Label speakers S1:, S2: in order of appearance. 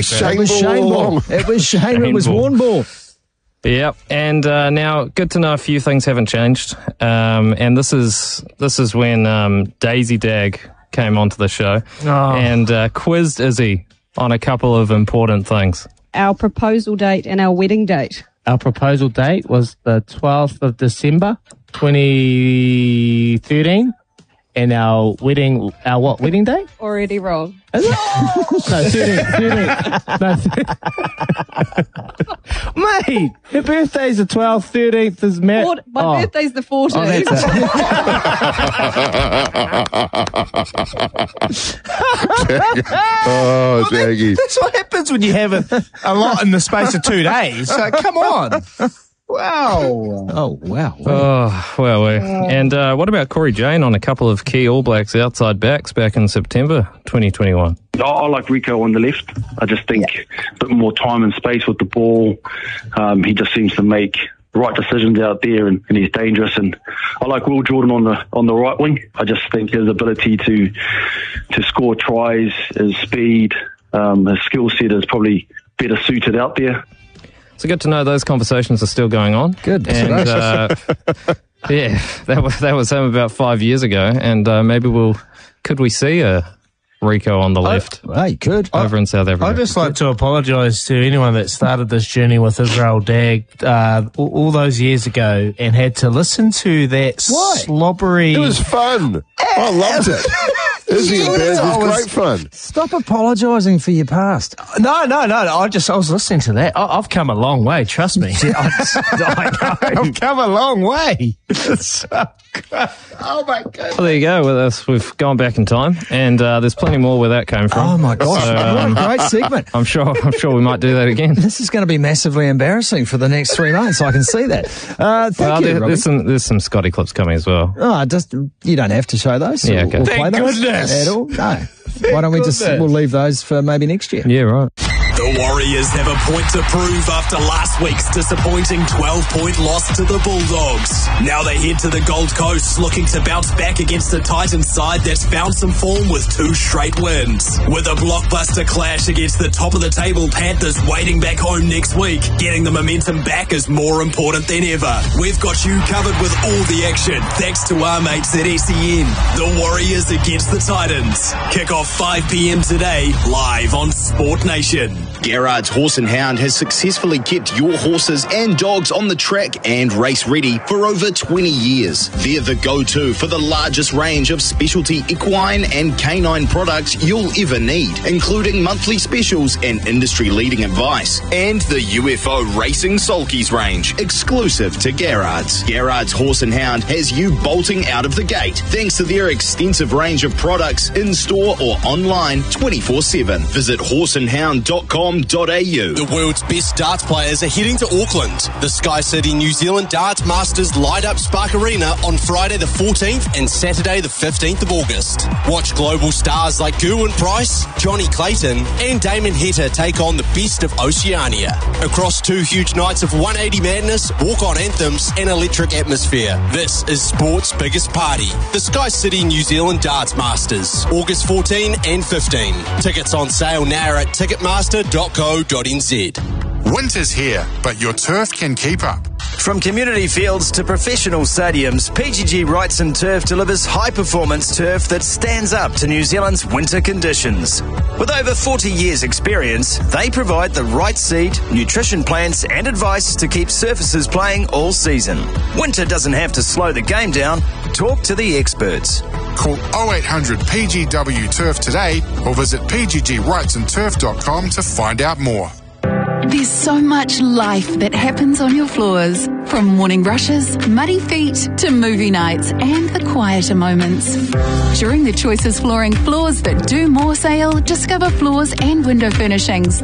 S1: Shane Ball.
S2: It was Shane. It was Warren Ball.
S3: Yep, and now good to know a few things haven't changed. And this is when Daisy Dag came onto the show and quizzed Izzy on a couple of important things.
S4: Our proposal date and our wedding date.
S5: Our proposal date was the 12th of December, 2013. And our wedding date?
S4: Already wrong.
S5: Is it? No, 13. Mate, her birthday's the 12th, 13th is Matt.
S4: My birthday's the 14th.
S1: Oh, Jaggy.
S6: That's what happens when you have a lot in the space of 2 days. So, come on. Wow.
S2: Oh, wow.
S3: Oh, well, and what about Corey Jane on a couple of key All Blacks outside backs back in September 2021?
S7: I like Rico on the left. I just think a bit more time and space with the ball. He just seems to make the right decisions out there, and he's dangerous. And I like Will Jordan on the right wing. I just think his ability to score tries, his speed, his skill set is probably better suited out there.
S3: So good to know those conversations are still going on.
S2: Good.
S3: And yeah, that was him about 5 years ago, and maybe could we see a Rico on the left?
S2: Hey, could
S3: over in South Africa.
S5: I'd just like to apologise to anyone that started this journey with Israel Dag all those years ago and had to listen to that slobbery.
S1: It was fun. I loved it. Izzy and Baz was great fun.
S2: Stop apologising for your past.
S5: No. I was listening to that. I've come a long way. Trust me. I know. I've come a long way. Oh my God.
S3: Well, there you go. With us, we've gone back in time, and there's plenty more where that came from.
S2: Oh my gosh! What a great segment.
S3: I'm sure we might do that again.
S2: This is going to be massively embarrassing for the next 3 months. I can see that. Thank you,
S3: there's some Scotty clips coming as well.
S2: Oh, you don't have to show those. So
S3: yeah, okay.
S2: We'll
S6: Thank
S2: play those
S6: goodness.
S2: at all. No. Why don't we'll leave those for maybe next year?
S3: Yeah, right.
S8: The Warriors have a point to prove after last week's disappointing 12-point loss to the Bulldogs. Now they head to the Gold Coast looking to bounce back against a Titans side that's found some form with 2 straight wins. With a blockbuster clash against the top-of-the-table Panthers waiting back home next week, getting the momentum back is more important than ever. We've got you covered with all the action thanks to our mates at SEN. The Warriors against the Titans. Kick off 5 p.m. today, live on Sport Nation.
S9: Gerard's Horse and Hound has successfully kept your horses and dogs on the track and race ready for over 20 years. They're the go-to for the largest range of specialty equine and canine products you'll ever need, including monthly specials and industry-leading advice. And the UFO Racing Sulkies range, exclusive to Gerard's. Gerard's Horse and Hound has you bolting out of the gate thanks to their extensive range of products in-store or online 24/7. Visit horseandhound.com.
S8: The world's best darts players are heading to Auckland. The Sky City New Zealand Darts Masters light up Spark Arena on Friday the 14th and Saturday the 15th of August. Watch global stars like Gerwyn Price, Johnny Clayton and Damon Heta take on the best of Oceania. Across 2 huge nights of 180 madness, walk-on anthems and electric atmosphere. This is sport's biggest party. The Sky City New Zealand Darts Masters, August 14 and 15. Tickets on sale now at ticketmaster.co.nz.
S10: Winter's here, but your turf can keep up.
S11: From community fields to professional stadiums, PGG Wrights and Turf delivers high-performance turf that stands up to New Zealand's winter conditions. With over 40 years' experience, they provide the right seed, nutrition plans and advice to keep surfaces playing all season. Winter doesn't have to slow the game down. Talk to the experts.
S10: Call 0800 PGW Turf today or visit pggwrightsandturf.com to find out more.
S12: There's so much life that happens on your floors. From morning rushes, muddy feet, to movie nights and the quieter moments. During the Choices Flooring Floors That Do More sale, discover floors and window furnishings